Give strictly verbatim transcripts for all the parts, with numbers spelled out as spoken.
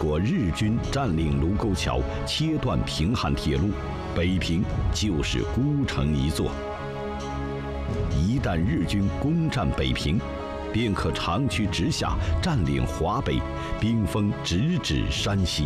果日军占领卢沟桥，切断平汉铁路，北平就是孤城一座。一旦日军攻占北平，便可长驱直下，占领华北，兵锋直指山西。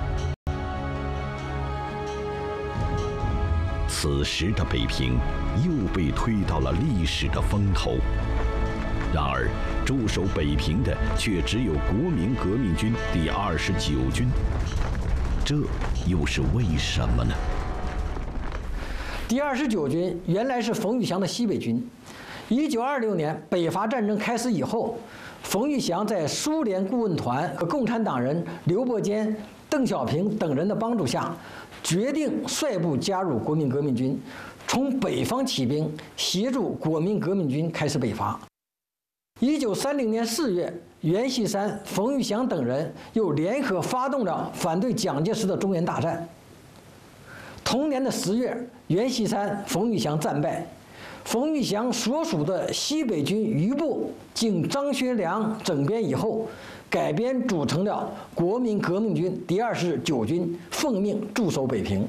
此时的北平又被推到了历史的风头。然而，驻守北平的却只有国民革命军第二十九军，这又是为什么呢？ 第二十九军原来是冯玉祥的西北军。一九二六年北伐战争开始以后，冯玉祥在苏联顾问团和共产党人刘伯坚、邓小平等人的帮助下，决定率部加入国民革命军，从北方起兵，协助国民革命军开始北伐。一九三零年四月，阎锡山、冯玉祥等人又联合发动了反对蒋介石的中原大战。同年的十月，阎锡山、冯玉祥战败，冯玉祥所属的西北军余部经张学良整编以后，改编组成了国民革命军第二十九军，奉命驻守北平。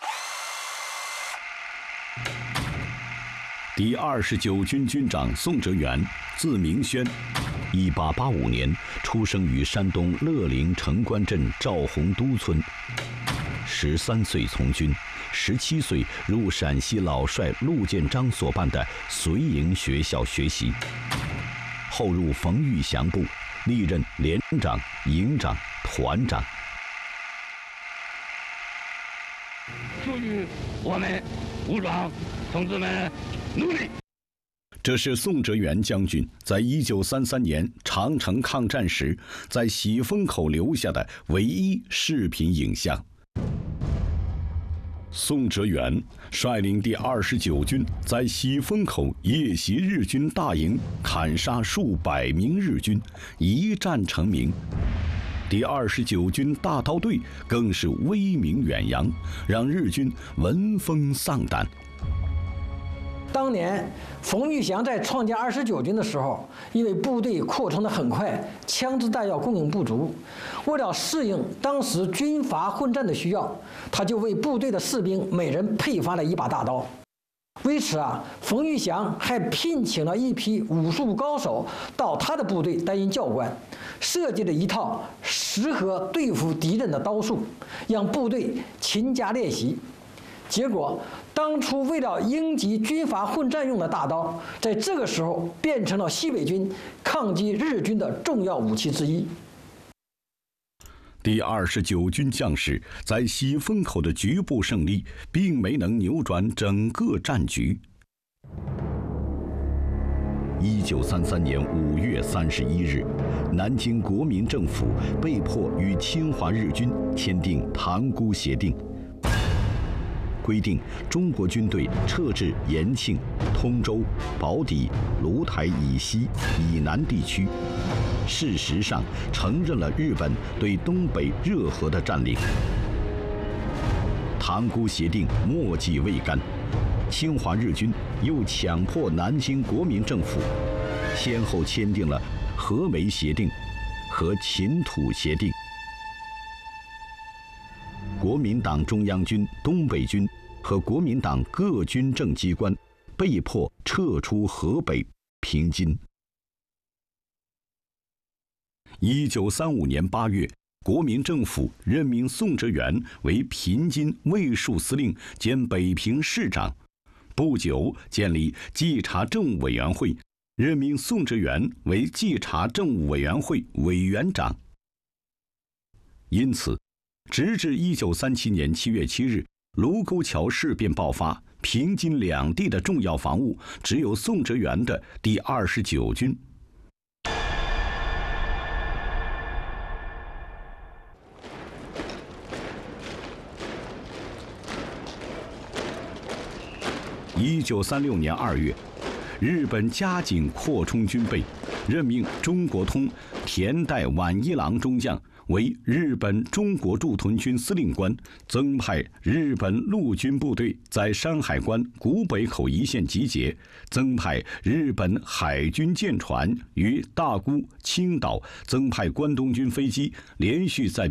第二十九军军长宋哲元，字明轩，一八八五年出生于山东乐陵城关镇赵洪都村。十三岁从军，十七岁入陕西老帅陆建章所办的绥营学校学习，后入冯玉祥部，历任连长、营长、团长。 属于我们武装同志们努力。 这是宋哲元将军在一九三三年长城抗战时在喜峰口留下的唯一视频影像。宋哲元率领第二十九军在喜峰口夜袭日军大营，砍杀数百名日军，一战成名。第二十九军大刀队更是威名远扬，让日军闻风丧胆。 当年冯玉祥在创建二十九军的时候，因为部队扩充得很快，枪支弹药供应不足，为了适应当时军阀混战的需要，他就为部队的士兵每人配发了一把大刀。为此啊，冯玉祥还聘请了一批武术高手到他的部队担任教官，设计了一套适合对付敌人的刀术，让部队勤加练习。结果，当初为了应急军阀混战用的大刀，在这个时候变成了西北军抗击日军的重要武器之一。 第二十九军将士在喜峰口的局部胜利，并没能扭转整个战局。一九三三年五月三十一日，南京国民政府被迫与侵华日军签订《塘沽协定》。规定中国军队撤至延庆、通州、宝坻、芦台以西、以南地区，事实上承认了日本对东北热河的占领。塘沽协定墨迹未干，侵华日军又强迫南京国民政府先后签订了和梅协定和秦土协定。国民党中央军、东北军和国民党各军政机关被迫撤出河北、平津。一九三五年八月，国民政府任命宋哲元为平津卫戍司令兼北平市长，不久建立稽查政务委员会，任命宋哲元为稽查政务委员会委员长。因此，直至一九三七年七月七日，卢沟桥事变爆发，平津两地的重要防务只有宋哲元的第二十九军。一九三六年二月，日本加紧扩充军备，任命中国通田代晚一郎中将为日本中国驻屯军司令官，增派日本陆军部队在山海关古北口一线集结，增派日本海军舰船于大沽、青岛，增派关东军飞机连续在